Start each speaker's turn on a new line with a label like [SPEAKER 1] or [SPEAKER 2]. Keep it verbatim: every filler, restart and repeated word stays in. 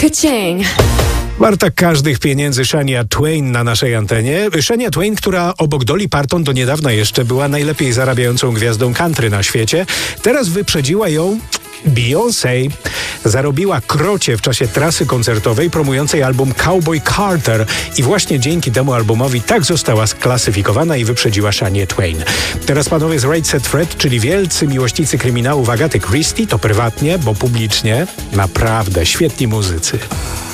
[SPEAKER 1] Ka-ching.
[SPEAKER 2] Warta każdych pieniędzy Shania Twain na naszej antenie. Shania Twain, która obok Dolly Parton do niedawna jeszcze była najlepiej zarabiającą gwiazdą country na świecie, teraz wyprzedziła ją Beyoncé. Zarobiła krocie w czasie trasy koncertowej promującej album Cowboy Carter i właśnie dzięki temu albumowi tak została sklasyfikowana i wyprzedziła Shanię Twain. Teraz panowie z Right Said Fred, czyli wielcy miłośnicy kryminałów Agaty Christie, to prywatnie, bo publicznie naprawdę świetni muzycy.